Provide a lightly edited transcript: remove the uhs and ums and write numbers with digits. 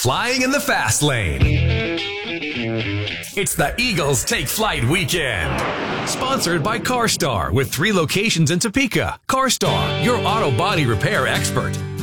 flying in the fast lane. It's the Eagles Take Flight Weekend. Sponsored by CarStar with 3 locations in Topeka. CarStar, your auto body repair expert.